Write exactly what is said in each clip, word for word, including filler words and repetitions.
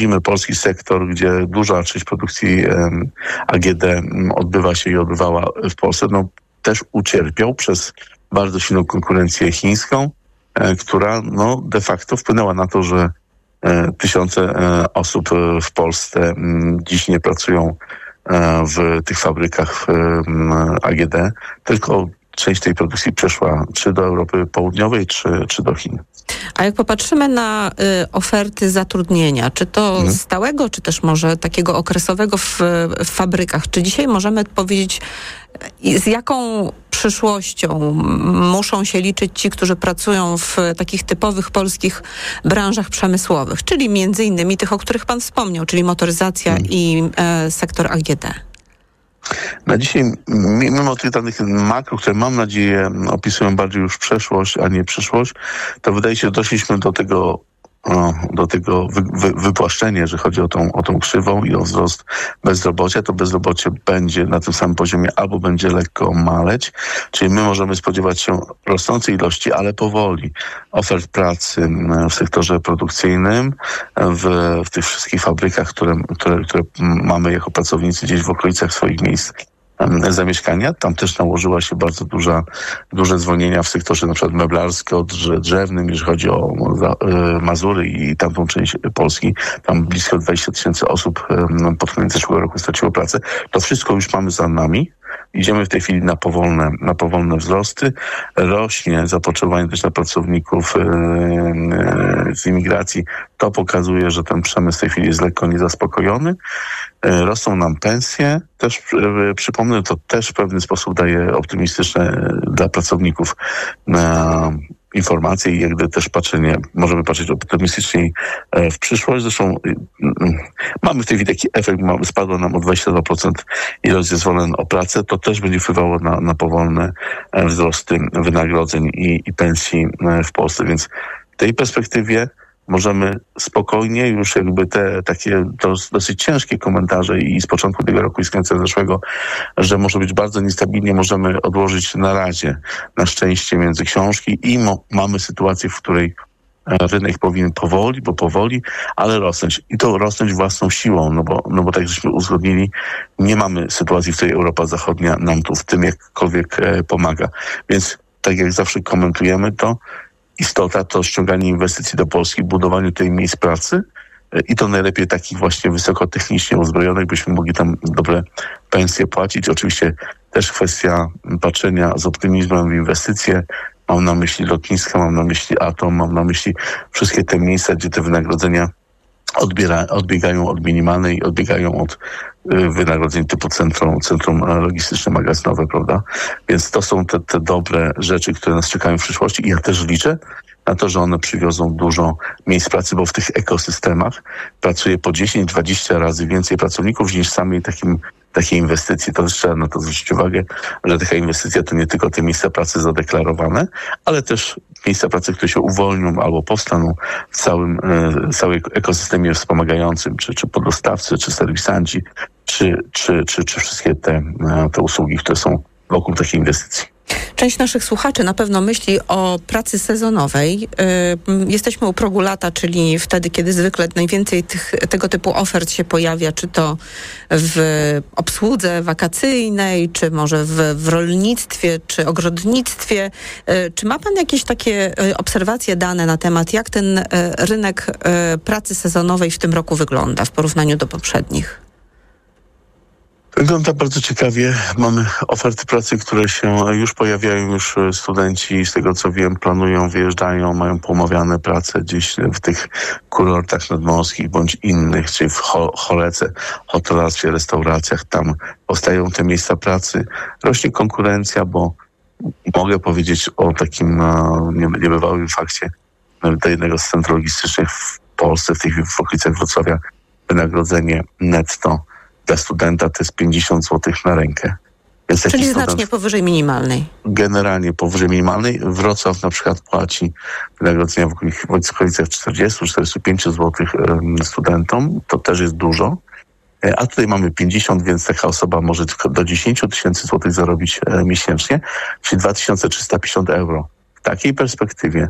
widzimy polski sektor, gdzie duża część produkcji A G D odbywa się i odbywała w Polsce, no też ucierpiał przez bardzo silną konkurencję chińską, która no de facto wpłynęła na to, że tysiące osób w Polsce dziś nie pracują w tych fabrykach A G D, tylko część tej produkcji przeszła czy do Europy Południowej, czy, czy do Chin. A jak popatrzymy na y, oferty zatrudnienia, czy to mhm. stałego, czy też może takiego okresowego w, w fabrykach, czy dzisiaj możemy powiedzieć, z jaką przyszłością muszą się liczyć ci, którzy pracują w takich typowych polskich branżach przemysłowych, czyli między innymi tych, o których pan wspomniał, czyli motoryzacja mhm. i e, sektor A G D? Na dzisiaj, mimo tych danych makro, które mam nadzieję opisują bardziej już przeszłość, a nie przyszłość, to wydaje się, że doszliśmy do tego, do tego wy, wy, wypłaszczenia, że chodzi o tą, o tą krzywą i o wzrost bezrobocia. To bezrobocie będzie na tym samym poziomie albo będzie lekko maleć, czyli my możemy spodziewać się rosnącej ilości, ale powoli, ofert pracy w sektorze produkcyjnym, w, w tych wszystkich fabrykach, które, które, które mamy jako pracownicy gdzieś w okolicach swoich miejsc zamieszkania. Tam też nałożyła się bardzo duża, duże zwolnienia w sektorze na przykład meblarsko-drzewnym, jeżeli chodzi o Mazury i tamtą część Polski. Tam blisko dwadzieścia tysięcy osób pod koniec zeszłego roku straciło pracę. To wszystko już mamy za nami. Idziemy w tej chwili na powolne, na powolne wzrosty. Rośnie zapotrzebowanie też na pracowników z imigracji. To pokazuje, że ten przemysł w tej chwili jest lekko niezaspokojony. Rosną nam pensje. Też przypomnę, to też w pewien sposób daje optymistyczne dla pracowników na informacje i jakby też patrzenie, możemy patrzeć optymistycznie w przyszłość. Zresztą mamy w tej chwili taki efekt, spadło nam o dwadzieścia dwa procent ilość zezwoleń o pracę. To też będzie wpływało na, na powolne wzrosty wynagrodzeń i, i pensji w Polsce. Więc w tej perspektywie możemy spokojnie już jakby te takie to dosyć ciężkie komentarze i z początku tego roku i z końca zeszłego, że może być bardzo niestabilnie, możemy odłożyć na razie na szczęście między książki i mo- mamy sytuację, w której rynek powinien powoli, bo powoli, ale rosnąć. I to rosnąć własną siłą, no bo, no bo tak żeśmy uzgodnili, nie mamy sytuacji, w której Europa Zachodnia nam tu w tym jakkolwiek e, pomaga. Więc tak jak zawsze komentujemy to, istota to ściąganie inwestycji do Polski, budowanie tej miejsc pracy i to najlepiej takich właśnie wysokotechnicznie uzbrojonych, byśmy mogli tam dobre pensje płacić. Oczywiście też kwestia patrzenia z optymizmem w inwestycje. Mam na myśli lotniska, mam na myśli atom, mam na myśli wszystkie te miejsca, gdzie te wynagrodzenia odbiera, odbiegają od minimalnej i odbiegają od y, wynagrodzeń typu centrum, centrum logistyczne, magazynowe, prawda? Więc to są te, te dobre rzeczy, które nas czekają w przyszłości i ja też liczę na to, że one przywiozą dużo miejsc pracy, bo w tych ekosystemach pracuje po dziesięć dwadzieścia razy więcej pracowników niż samej takim takiej inwestycji. To też trzeba na to zwrócić uwagę, że taka inwestycja to nie tylko te miejsca pracy zadeklarowane, ale też miejsca pracy, które się uwolnią albo powstaną w całym, e, całym ekosystemie wspomagającym, czy, czy podostawcy, czy serwisanci, czy, czy, czy, czy wszystkie te, te usługi, które są wokół takiej inwestycji. Część naszych słuchaczy na pewno myśli o pracy sezonowej. Jesteśmy u progu lata, czyli wtedy, kiedy zwykle najwięcej tych, tego typu ofert się pojawia, czy to w obsłudze wakacyjnej, czy może w, w rolnictwie, czy ogrodnictwie. Czy ma pan jakieś takie obserwacje, dane na temat, jak ten rynek pracy sezonowej w tym roku wygląda w porównaniu do poprzednich? Wygląda bardzo ciekawie. Mamy oferty pracy, które się już pojawiają, już studenci, z tego co wiem, planują, wyjeżdżają, mają poumawiane prace gdzieś w tych kurortach nadmorskich bądź innych, czyli w ho- Holece, hotelarstwie, restauracjach. Tam powstają te miejsca pracy. Rośnie konkurencja, bo mogę powiedzieć o takim no, niebywałym fakcie. Do jednego z centrów logistycznych w Polsce, w tych w okolicach Wrocławia, wynagrodzenie netto dla studenta to jest pięćdziesiąt złotych na rękę. Więc czyli znacznie powyżej minimalnej. Generalnie powyżej minimalnej. Wrocław na przykład płaci wynagrodzenia w okolicach czterdzieści do czterdziestu pięciu złotych studentom. To też jest dużo. A tutaj mamy pięćdziesiąt, więc taka osoba może tylko do dziesięć tysięcy złotych zarobić miesięcznie, czyli dwa tysiące trzysta pięćdziesiąt euro. W takiej perspektywie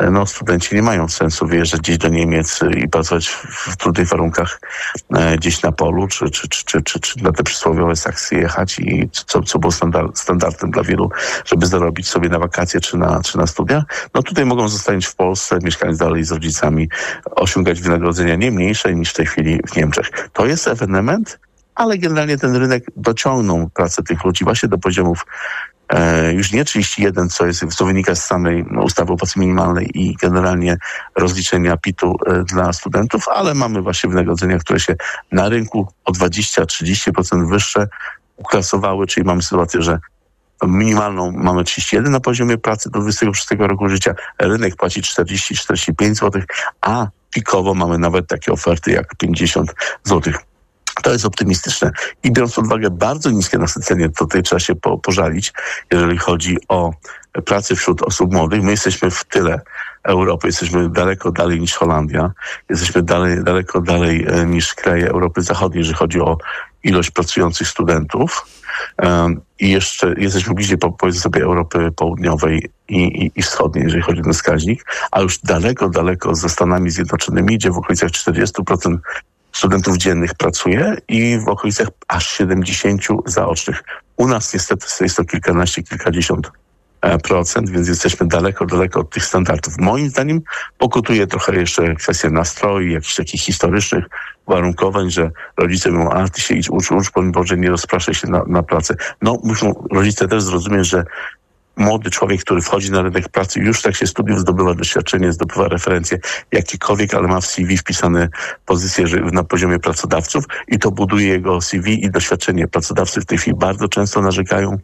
no studenci nie mają sensu wyjeżdżać gdzieś do Niemiec i pracować w trudnych warunkach gdzieś na polu, czy, czy, czy, czy, czy, czy na te przysłowiowe Saksy jechać i co, co było standard, standardem dla wielu, żeby zarobić sobie na wakacje czy na, czy na studia. No tutaj mogą zostać w Polsce, mieszkając dalej z rodzicami, osiągać wynagrodzenia nie mniejsze niż w tej chwili w Niemczech. To jest ewenement, ale generalnie ten rynek dociągnął pracę tych ludzi właśnie do poziomów e, już nie trzydzieści jeden, co, jest, co wynika z samej no, ustawy o płacy minimalnej i generalnie rozliczenia pitu e, dla studentów, ale mamy właśnie wynagrodzenia, które się na rynku o dwadzieścia do trzydziestu procent wyższe uklasowały, czyli mamy sytuację, że minimalną mamy trzydzieści jeden na poziomie pracy do dwudziestego szóstego roku życia, rynek płaci czterdzieści do czterdziestu pięciu złotych, a pikowo mamy nawet takie oferty jak pięćdziesiąt złotych. To jest optymistyczne. I biorąc pod uwagę bardzo niskie nasycenie, to tutaj trzeba się po, pożalić, jeżeli chodzi o pracę wśród osób młodych. My jesteśmy w tyle Europy, jesteśmy daleko dalej niż Holandia, jesteśmy dalej, daleko dalej niż kraje Europy Zachodniej, jeżeli chodzi o ilość pracujących studentów. Um, I jeszcze jesteśmy bliżej, powiedzmy sobie, Europy Południowej i, i, i Wschodniej, jeżeli chodzi o ten wskaźnik, a już daleko, daleko ze Stanami Zjednoczonymi, gdzie w okolicach czterdzieści procent studentów dziennych pracuje i w okolicach aż siedemdziesiąt procent zaocznych. U nas niestety jest to kilkanaście, kilkadziesiąt procent, więc jesteśmy daleko, daleko od tych standardów. Moim zdaniem pokutuje trochę jeszcze kwestia nastroi, jakichś takich historycznych uwarunkowań, że rodzice mówią, a ty się idź, ucz, ucz, pomimo że nie rozpraszaj się na, na pracę. No, muszą rodzice też zrozumieć, że młody człowiek, który wchodzi na rynek pracy, już w trakcie studiów zdobywa doświadczenie, zdobywa referencje jakiekolwiek, ale ma w C V wpisane pozycje na poziomie pracodawców i to buduje jego C V i doświadczenie. Pracodawcy w tej chwili bardzo często narzekają,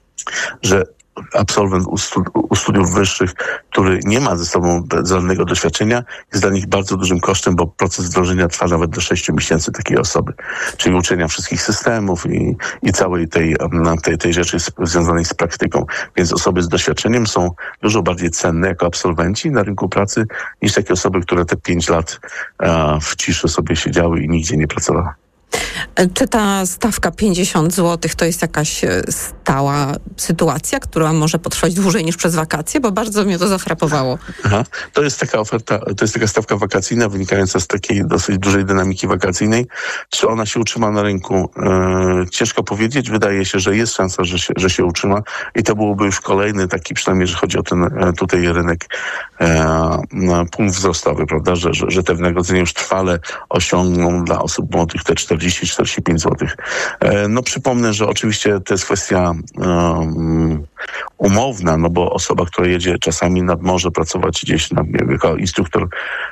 że absolwent u, studi- u studiów wyższych, który nie ma ze sobą żadnego doświadczenia, jest dla nich bardzo dużym kosztem, bo proces wdrożenia trwa nawet do sześciu miesięcy takiej osoby. Czyli uczenia wszystkich systemów i, i całej tej, tej, tej rzeczy związanej z praktyką. Więc osoby z doświadczeniem są dużo bardziej cenne jako absolwenci na rynku pracy niż takie osoby, które te pięć lat a, w ciszy sobie siedziały i nigdzie nie pracowały. Czy ta stawka pięćdziesiąt złotych to jest jakaś stała sytuacja, która może potrwać dłużej niż przez wakacje? Bo bardzo mnie to zafrapowało. Aha. To jest taka oferta, to jest taka stawka wakacyjna wynikająca z takiej dosyć dużej dynamiki wakacyjnej. Czy ona się utrzyma na rynku? Yy, ciężko powiedzieć. Wydaje się, że jest szansa, że się, że się utrzyma i to byłoby już kolejny taki, przynajmniej jeżeli chodzi o ten tutaj rynek, yy, punkt wzrostowy, prawda? Że, że, że te wynagrodzenia już trwale osiągną dla osób młodych te czterdzieści do czterdziestu pięciu złotych. No przypomnę, że oczywiście to jest kwestia um, umowna, no bo osoba, która jedzie czasami nad morze pracować gdzieś na, jako instruktor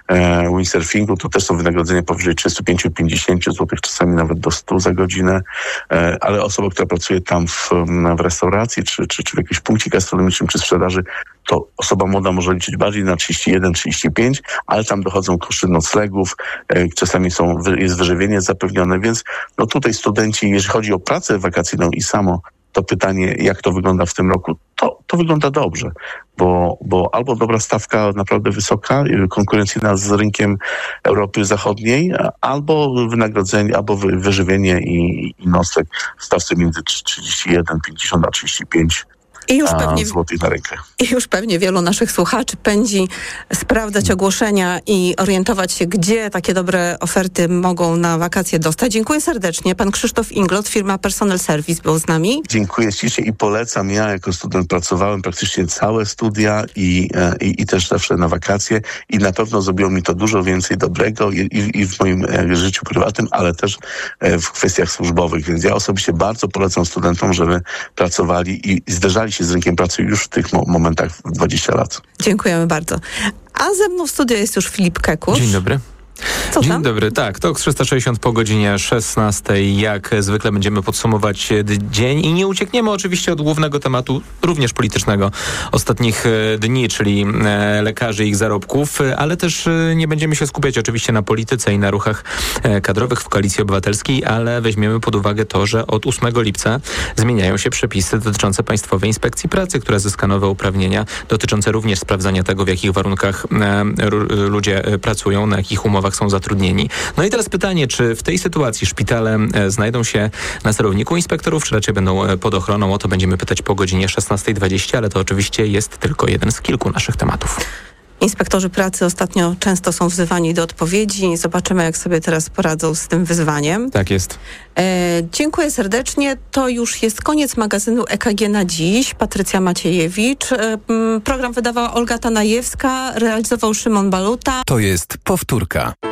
e, windsurfingu, to też są wynagrodzenia powyżej trzydziestu pięciu do pięćdziesięciu złotych, czasami nawet do stu za godzinę, e, ale osoba, która pracuje tam w, w restauracji, czy, czy, czy w jakimś punkcie gastronomicznym, czy sprzedaży, to osoba młoda może liczyć bardziej na trzydzieści jeden do trzydziestu pięciu, ale tam dochodzą koszty noclegów, e, czasami są, jest wyżywienie zapewnione, więc no tutaj studenci, jeżeli chodzi o pracę wakacyjną i samo to pytanie, jak to wygląda w tym roku, to, to wygląda dobrze, bo, bo albo dobra stawka naprawdę wysoka, konkurencyjna z rynkiem Europy Zachodniej, albo wynagrodzenie, albo wyżywienie i, i nocleg w stawce między trzydzieści jeden, pięćdziesiąt a trzydzieści pięć I już, pewnie, złotych na rękę. I już pewnie wielu naszych słuchaczy pędzi sprawdzać ogłoszenia i orientować się, gdzie takie dobre oferty mogą na wakacje dostać. Dziękuję serdecznie. Pan Krzysztof Inglot, firma Personal Service był z nami. Dziękuję ślicznie i polecam. Ja jako student pracowałem praktycznie całe studia i, i, i też zawsze na wakacje i na pewno zrobiło mi to dużo więcej dobrego i, i, i w moim życiu prywatnym, ale też w kwestiach służbowych. Więc ja osobiście bardzo polecam studentom, żeby pracowali i zderzali się z rynkiem pracy już w tych mo- momentach w dwadzieścia lat. Dziękujemy bardzo. A ze mną w studiu jest już Filip Kekusz. Dzień dobry. Co Dzień tam? dobry, tak, to trzysta sześćdziesiąt po godzinie szesnastej, jak zwykle będziemy podsumować dzień i nie uciekniemy oczywiście od głównego tematu, również politycznego ostatnich dni, czyli lekarzy i ich zarobków, ale też nie będziemy się skupiać oczywiście na polityce i na ruchach kadrowych w Koalicji Obywatelskiej, ale weźmiemy pod uwagę to, że od ósmego lipca zmieniają się przepisy dotyczące Państwowej Inspekcji Pracy, która zyska nowe uprawnienia dotyczące również sprawdzania tego, w jakich warunkach ludzie pracują, na jakich umowach są zatrudnieni. No i teraz pytanie, czy w tej sytuacji szpitale znajdą się na sterowniku inspektorów, czy raczej będą pod ochroną? O to będziemy pytać po godzinie szesnastej dwadzieścia, ale to oczywiście jest tylko jeden z kilku naszych tematów. Inspektorzy pracy ostatnio często są wzywani do odpowiedzi. Zobaczymy, jak sobie teraz poradzą z tym wyzwaniem. Tak jest. E, dziękuję serdecznie. To już jest koniec magazynu E K G na dziś. Patrycja Maciejewicz. E, program wydawała Olga Tanajewska, realizował Szymon Baluta. To jest powtórka.